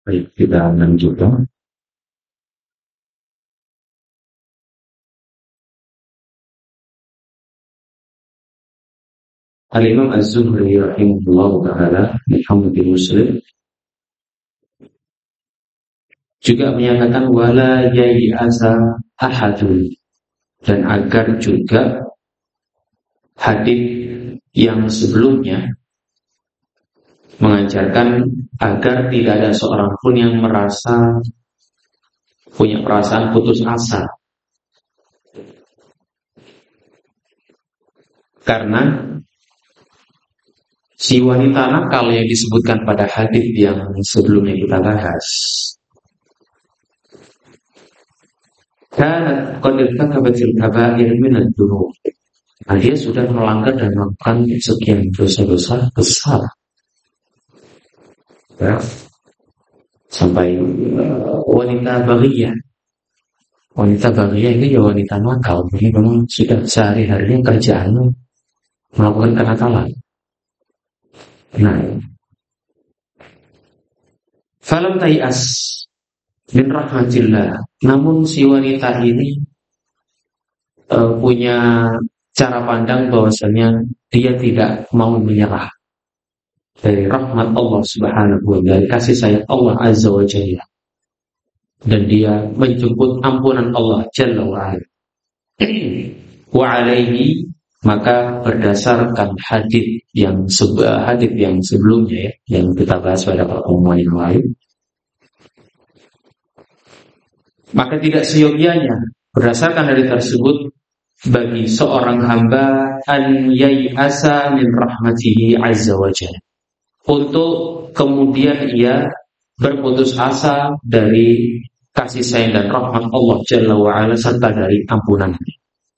Baik, kita lanjutkan. Al-Imam Az-Zuhri rahimahullah ta'ala Muhammad bin Muslim juga menyatakan wala yai'asa ahadun, dan agar juga hadis yang sebelumnya mengajarkan agar tidak ada seorang pun yang merasa punya perasaan putus asa, karena si wanita nakal yang disebutkan pada hadis yang sebelumnya kita bahas, kanat qad irtakabatil kaba'ir minad dzunub. Nah, dia sudah melanggar dan melakukan sekian dosa-dosa besar, ya. Sampai wanita baghiyah. Wanita baghiyah ini ya wanita nakal. Jadi memang sudah sehari-harinya kerjaannya melakukan kenakalan. Nah, falam tai'as min rahmatillah. Namun si wanita ini punya cara pandang bahwasanya dia tidak mau menyerah dari rahmat Allah Subhanahu wa ta'ala, dari kasih sayang Allah Azza wa Jalla, dan dia menjemput ampunan Allah Jalla wa ala. Wa alaihi, maka berdasarkan hadis yang sebelumnya, ya, yang kita bahas pada pertemuan yang lain, maka tidak seyogianya berdasarkan hadis tersebut bagi seorang hamba an yai'asa min rahmatihi azza wa jalla, untuk kemudian ia berputus asa dari kasih sayang dan rahmat Allah Jalla wa ala serta dari ampunannya.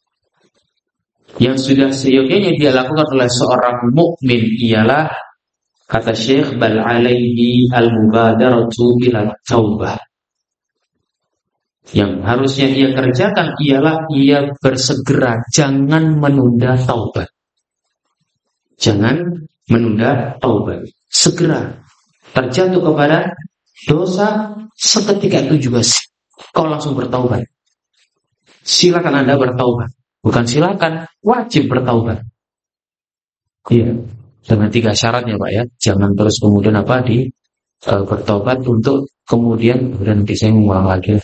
Yang sudah seyogianya dia lakukan oleh seorang mukmin ialah, kata Syekh, bal alaihi al-mubadaratu ila taubah. Yang harusnya ia kerjakan ialah ia bersegera, jangan menunda taubat. Jangan menunda taubat. Segera terjatuh kepada dosa, seketika itu juga kau langsung bertaubat. Silakan Anda bertaubat. Bukan silakan, wajib bertaubat. Iya, dengan 3 syaratnya Pak ya. Jangan terus kemudian bertaubat untuk kemudian nanti saya mengulang lagi.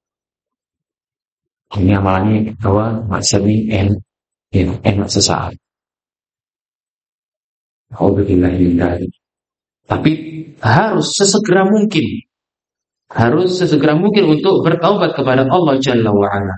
Ini amalannya bahwa maksud ini enak sesaat. Tapi harus sesegera mungkin. Harus sesegera mungkin untuk bertaubat kepada Allah Jalla wa'ala.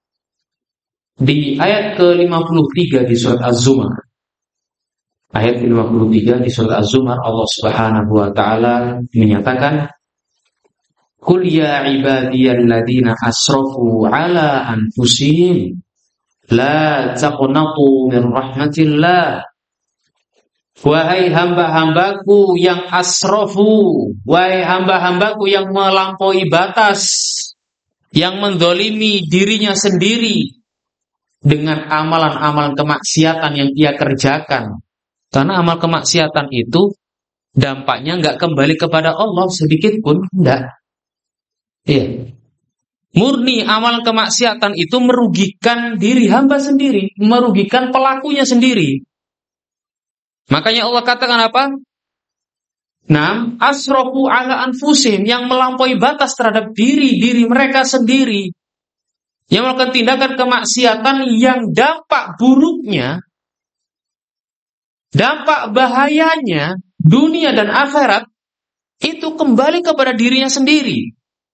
Di ayat ke-53 di surat Az-Zumar. Ayat ke-53 di surat Az-Zumar, Allah Subhanahu wa ta'ala menyatakan, Qul ya ibadiyalladzina asrafu ala anfusihim la taqnatu min rahmatillah. Wahai hamba-hambaku yang asrafu, wahai hamba-hambaku yang melampaui batas, yang mendolimi dirinya sendiri dengan amalan-amalan kemaksiatan yang ia kerjakan. Karena amal kemaksiatan itu dampaknya enggak kembali kepada Allah sedikit pun, enggak. Iya. Murni amal kemaksiatan itu merugikan diri hamba sendiri, merugikan pelakunya sendiri. Makanya Allah katakan apa? Nam asrafu ala anfusim, yang melampaui batas terhadap diri mereka sendiri, yang melakukan tindakan kemaksiatan yang dampak buruknya, dampak bahayanya dunia dan akhirat itu kembali kepada dirinya sendiri.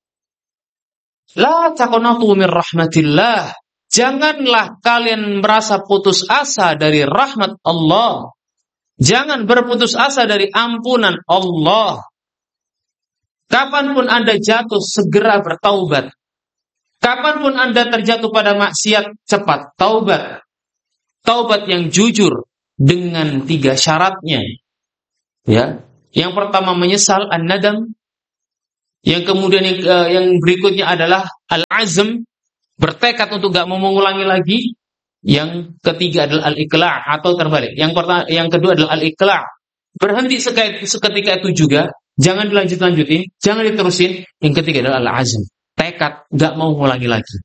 La taqnatu min rahmatillah. Janganlah kalian merasa putus asa dari rahmat Allah. Jangan berputus asa dari ampunan Allah. Kapanpun Anda jatuh, segera bertaubat. Kapanpun Anda terjatuh pada maksiat, cepat taubat. Taubat yang jujur dengan 3 syaratnya. Ya, yang pertama menyesal, an-nadam. Yang kemudian yang berikutnya adalah al-azm, bertekad untuk gak mau mengulangi lagi. Yang ketiga adalah al-iqla' atau terbalik. Yang kedua adalah al-iqla', berhenti seketika itu juga jangan dilanjutin, jangan diterusin. Yang ketiga adalah al-azm, tekad, nggak mau ngulangi lagi.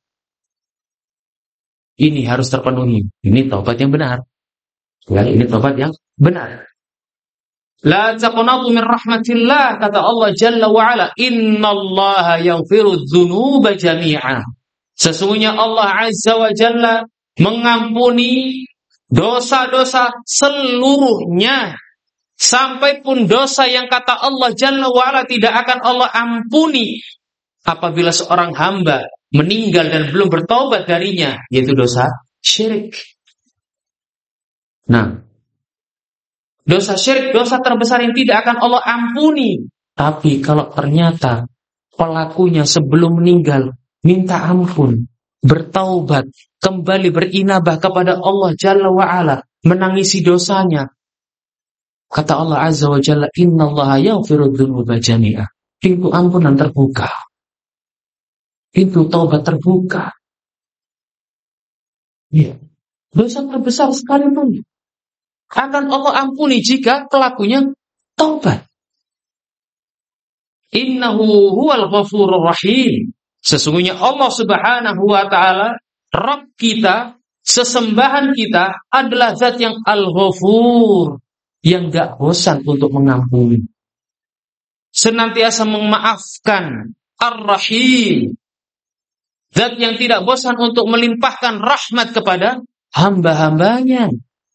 Ini harus terpenuhi. Ini taubat yang benar. Ya, ini taubat yang benar. La taqnatu min rahmatillah, kata Allah Jalla wa Ala, innallaha yaghfiru dzunuba jami'a. Sesungguhnya Allah Azza wa Jalla mengampuni dosa-dosa seluruhnya. Sampai pun dosa yang kata Allah Jalla wa Ala tidak akan Allah ampuni apabila seorang hamba meninggal dan belum bertaubat darinya, yaitu dosa syirik. Nah, dosa syirik, dosa terbesar yang tidak akan Allah ampuni. Tapi kalau ternyata pelakunya sebelum meninggal minta ampun, bertaubat, kembali berinabah kepada Allah Jalla wa Ala, menangisi dosanya, kata Allah Azza wa Jalla, innallaha yaghfiru dzunuba jami'a. Pintu ampunan terbuka. Pintu taubat terbuka. Ya. Dosa terbesar sekalipun akan Allah ampuni jika pelakunya taubat. Innahu huwal ghafurur rahim. Sesungguhnya Allah Subhanahu wa taala, Rabb kita, sesembahan kita adalah zat yang al-ghafur, yang gak bosan untuk mengampuni, senantiasa memaafkan, ar-rahim, zat yang tidak bosan untuk melimpahkan rahmat kepada hamba-hambanya.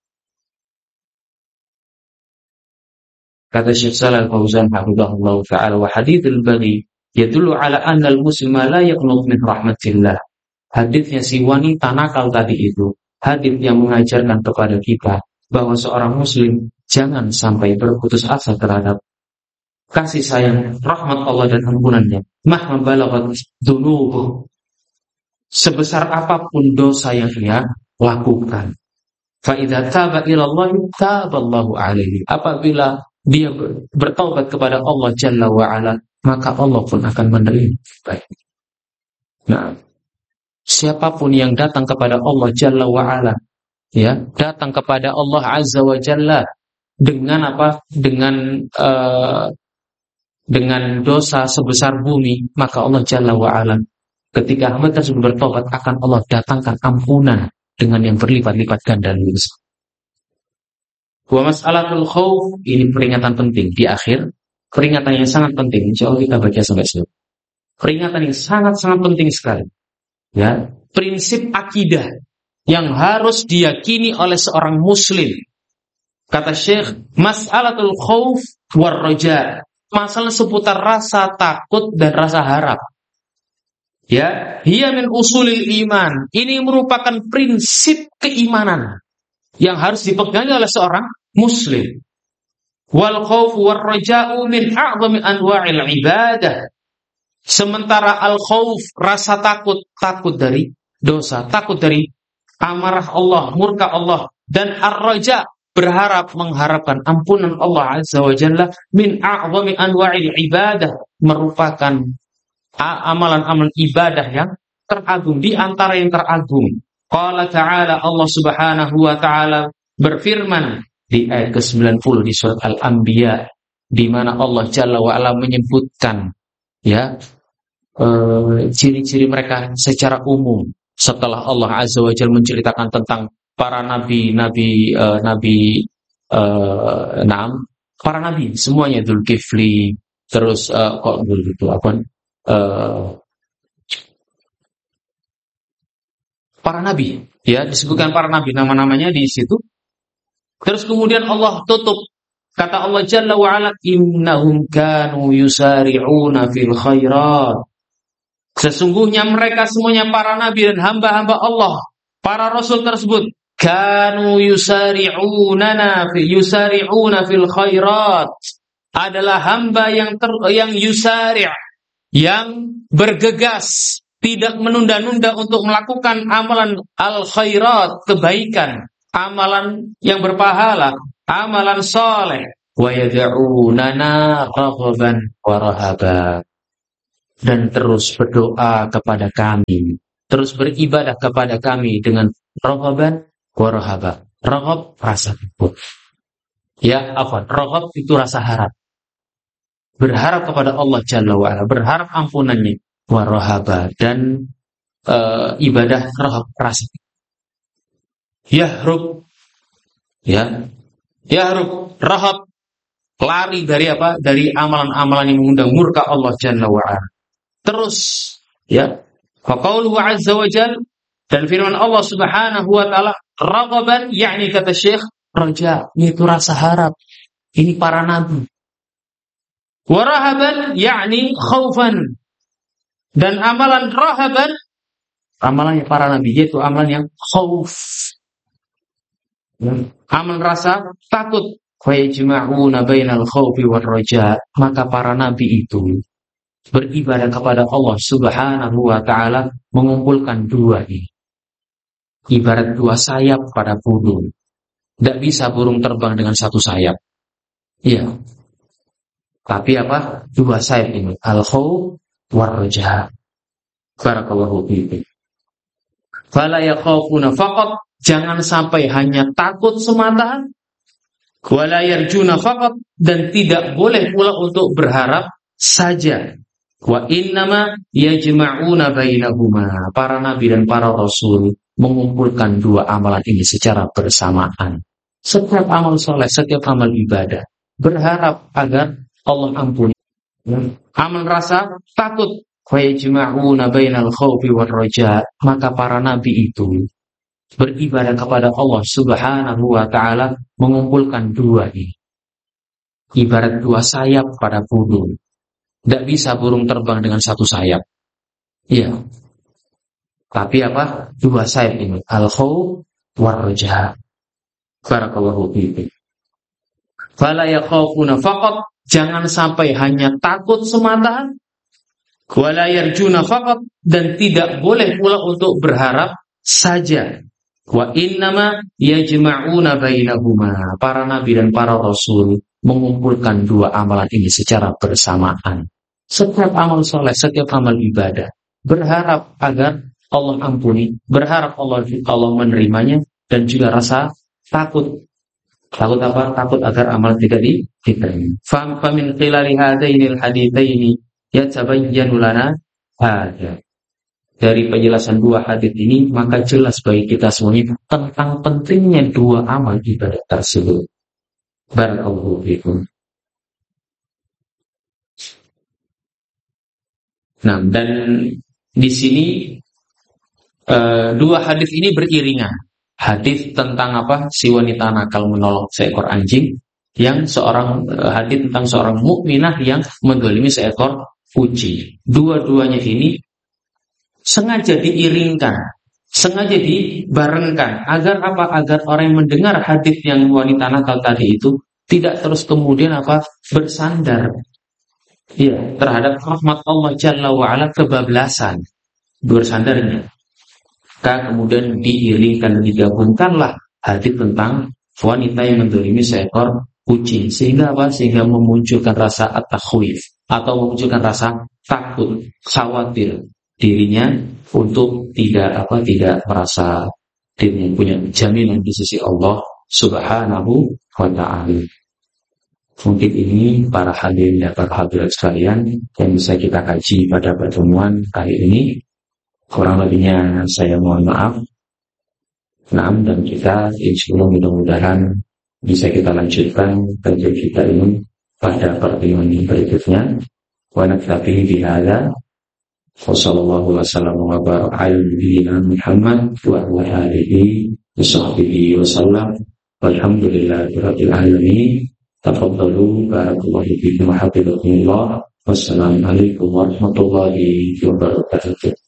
Kata Syekh Shalal Fauzan hafizahullah ta'ala, wa hadithul baghi yadullu ala anna al-muslima la yaqnut min rahmatillah. Haditsnya si wanita nakal tadi itu, hadits yang mengajarkan kepada kita bahwa seorang muslim jangan sampai berputus asa terhadap kasih sayang, rahmat Allah dan ampunannya. Mahma balaghat dzunubuh, sebesar apapun dosa yang ia lakukan. Fa idza taba ila Allah taballahu alaihi. Apabila dia bertaubat kepada Allah Jalla wa Ala, maka Allah pun akan menerima baik. Nah, siapapun yang datang kepada Allah Jalla wa Ala, ya, datang kepada Allah Azza wa Jalla dengan apa? Dengan dosa sebesar bumi, maka Allah Jalla wa Ala, ketika hamba tersebut bertobat, akan Allah datangkan ampunan dengan yang berlipat-lipat ganda lipat. Wa mas'alatul khauf, ini peringatan penting di akhir, peringatan yang sangat penting. Insyaallah kita baca sampai sini. Peringatan yang sangat-sangat penting sekali. Ya, prinsip akidah yang harus diyakini oleh seorang muslim. Kata Syekh, mas'alatul khauf war raja, masalah seputar rasa takut dan rasa harap. Ya, hiya min usulil iman. Ini merupakan prinsip keimanan yang harus dipegang oleh seorang muslim. Wal khauf war raja'u min a'zami anwa'il ibadah. Sementara al khauf, rasa takut, takut dari dosa, takut dari amarah Allah, murka Allah, dan ar-raja, berharap, mengharapkan ampunan Allah Azza wa Jalla, min a'zami anwa'il ibadah, merupakan amalan-amalan ibadah yang teragung, di antara yang teragung. Qala ta'ala, Allah Subhanahu wa ta'ala berfirman di ayat ke-90 di surat Al-Anbiya, di mana Allah Jalla wa Ala menyebutkan, ya, ciri-ciri mereka secara umum setelah Allah Azza wa Jalla menceritakan tentang para nabi para nabi semuanya, Dzulkifli, terus para nabi, ya, disebutkan para nabi, nama-namanya di situ. Terus kemudian Allah tutup, kata Allah Jalla wa Ala, innahum kanu yusari'una fil khairat. Sesungguhnya mereka semuanya, para nabi dan hamba-hamba Allah, para rasul tersebut, kanu yusari'una fil khairat, adalah hamba yang yusari', yang bergegas, tidak menunda-nunda untuk melakukan amalan al-khairat, kebaikan, amalan yang berpahala, amalan soleh. Wa yad'unana raghaban wa rahaba, dan terus berdoa kepada kami, terus beribadah kepada kami dengan raghaban wa rahaba. Raghab, rasa takut. Ya, afwan, raghab itu rasa harap. berharap kepada Allah Jalla wa'ala, berharap ampunannya, warahaba, dan ibadah rahab, rasa. Yahrub, ya, yahrub, rahab, lari dari apa? Dari amalan-amalan yang mengundang murka Allah Jalla wa'ala. Terus, ya, faqauluhu azza wa jalla, dan firman Allah Subhanahu wa taala, raghaban, yakni kata Syekh, raja, yaitu rasa harap. Ini para nabi. Wa rahaban, yakni khaufan. Dan amalan rahaban, amalannya para nabi, yaitu amalan yang khauf. Amalan rasa takut. Fa yajma'una bainal khaufi war raja. Maka para nabi itu beribadah kepada Allah Subhanahu wa taala, mengumpulkan dua ini. Ibarat dua sayap pada burung. Tidak bisa burung terbang dengan satu sayap. Iya. Tapi apa? Dua sayap ini. Al-khawf war-raja. Barakallahu fiikum. Fala yakhafuna faqat. Jangan sampai hanya takut semata. Wala yarjuna faqat. Dan tidak boleh pula untuk berharap saja. Wa innama yajma'una bainahuma. Para nabi dan para rasul mengumpulkan dua amalan ini secara bersamaan. Setiap amal soleh, setiap amal ibadah, berharap agar Allah ampuni. Amal rasa takut, fa yajma'una bainal khaufi war raja. Maka para nabi itu beribadah kepada Allah Subhanahu wa taala, mengumpulkan dua ini. Ibarat dua sayap pada burung. Tidak bisa burung terbang dengan satu sayap. Iya. Tapi apa? Dua sayap ini. Al-khawf war-raja. Barakallahu fiikum. Fala yakhafuna faqat. Jangan sampai hanya takut semata. Wala yarjuna faqat. Dan tidak boleh pula untuk berharap saja. Wa innama yajma'una bainahuma. Para nabi dan para rasul mengumpulkan dua amalan ini secara bersamaan. Setiap amal soleh, setiap amal ibadah, berharap agar Allah ampuni, berharap Allah menerimanya, dan juga rasa takut. Takut apa? Takut agar amal tidak diterima. Fa min khilali hadainil haditsaini yatabayyanu lana hada. Dari penjelasan dua hadits ini, maka jelas bagi kita semuanya tentang pentingnya dua amal ibadah tersebut. Barakallahu fiikum. Nah, dan di sini dua hadis ini beriringan. Hadis tentang apa? Si wanita nakal menolong seekor anjing, yang seorang hadis tentang seorang mukminah yang mendolimi seekor kucing. Dua-duanya ini sengaja diiringkan, sengaja dibarengkan agar apa? Agar orang yang mendengar hadis yang wanita nakal tadi itu tidak terus kemudian apa? Bersandar. Ya, terhadap rahmat Allah Jalla wa'ala, kebablasan bersandarnya. Kemudian diiringkan dan digabungkanlah hadis tentang wanita yang mendolimi seekor kucing, sehingga apa? Sehingga memunculkan rasa at-takhwif, atau memunculkan rasa takut, khawatir dirinya untuk tidak merasa dirinya punya jaminan di sisi Allah Subhanahu wa ta'ala. Mungkin ini para hadirin dan para hadirat sekalian yang bisa kita kaji pada pertemuan kali ini. Kurang lebihnya saya mohon maaf. Dan kita insyaallah mudah-mudahan bisa kita lanjutkan kajian kita ini pada pertemuan berikutnya. Wa naktafi bihadza. Wassallallahu wasallam wa baraka ala nabiyyina Muhammad wa ala alihi wa sahbihi wasallam. Walhamdulillahirabbil alamin. Tafadhalu, barakallahu fiikum wa hafizakumullah. Wassalamualaikum warahmatullahi wabarakatuh.